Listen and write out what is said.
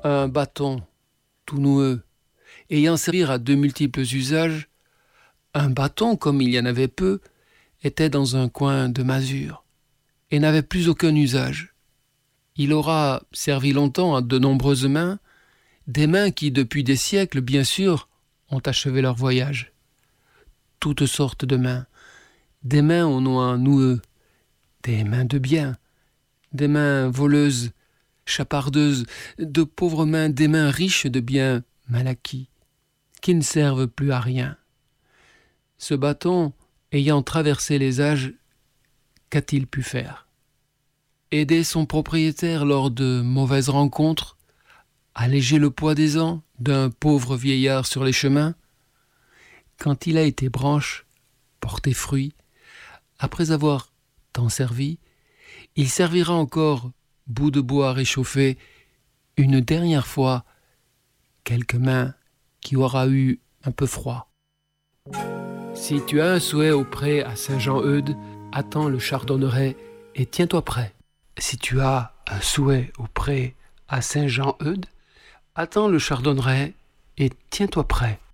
Un bâton, tout noueux, ayant servi à de multiples usages, un bâton, comme il y en avait peu, était dans un coin de masure et n'avait plus aucun usage. Il aura servi longtemps à de nombreuses mains, des mains qui, depuis des siècles, bien sûr, ont achevé leur voyage. Toutes sortes de mains, des mains aux noix noueux, des mains de bien, des mains voleuses, chapardeuses, de pauvres mains, des mains riches de biens mal acquis, qui ne servent plus à rien. Ce bâton, ayant traversé les âges, qu'a-t-il pu faire? Aider son propriétaire lors de mauvaises rencontres, alléger le poids des ans d'un pauvre vieillard sur les chemins? Quand il a été branche, porté fruit, après avoir tant servi, il servira encore, bout de bois réchauffé, une dernière fois, quelques mains qui aura eu un peu froid. Si tu as un souhait auprès à Saint-Jean-Eudes, attends le chardonneret et tiens-toi prêt. Si tu as un souhait auprès à Saint-Jean-Eudes, attends le chardonneret et tiens-toi prêt.